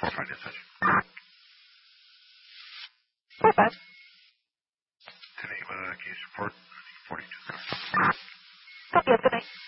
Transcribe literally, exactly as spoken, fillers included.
four five dispatch. Four five. ten eight, uh, case report, forty-two. Copy, have a good night.